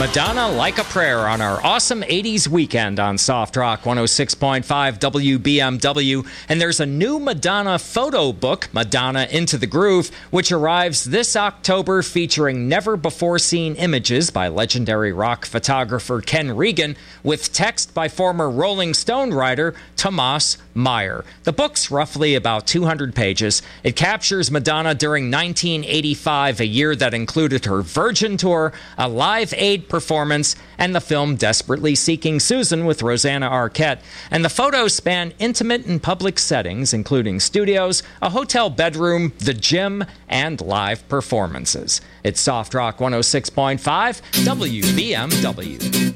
Madonna Like a Prayer on our awesome 80s weekend on Soft Rock 106.5 WBMW. And there's a new Madonna photo book, Madonna Into the Groove, which arrives this October featuring never-before-seen images by legendary rock photographer Ken Regan with text by former Rolling Stone writer Tomas Meyer. The book's roughly about 200 pages. It captures Madonna during 1985, a year that included her Virgin Tour, a Live Aid performance, and the film Desperately Seeking Susan with Rosanna Arquette. And the photos span intimate and public settings, including studios, a hotel bedroom, the gym, and live performances. It's Soft Rock 106.5 WBMW.